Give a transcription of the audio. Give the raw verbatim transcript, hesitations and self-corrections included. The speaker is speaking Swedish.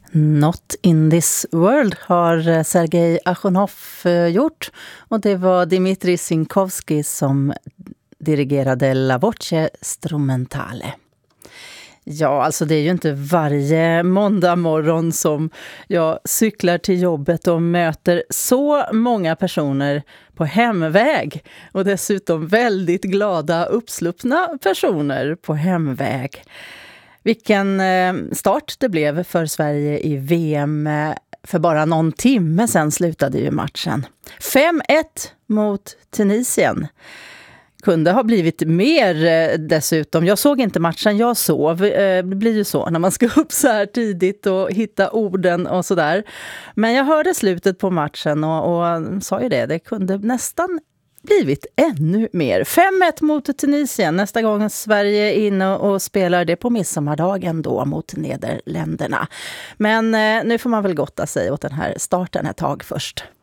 Not in this world har Sergej Akhunov gjort, och det var Dmitrij Sinkovsky som dirigerade La Voce Strumentale. Ja, alltså det är ju inte varje måndag morgon som jag cyklar till jobbet och möter så många personer på hemväg. Och dessutom väldigt glada, uppsluppna personer på hemväg. Vilken start det blev för Sverige i V M. För bara någon timme sedan slutade ju matchen. fem ett mot Tunisien. Kunde ha blivit mer dessutom. Jag såg inte matchen, jag sov. Det blir ju så när man ska upp så här tidigt och hitta orden och sådär. Men jag hörde slutet på matchen och, och sa ju det. Det kunde nästan blivit ännu mer. fem ett mot Tunisien. Nästa gång Sverige är inne och spelar det på midsommardagen då mot Nederländerna. Men nu får man väl gotta sig åt den här starten ett tag först.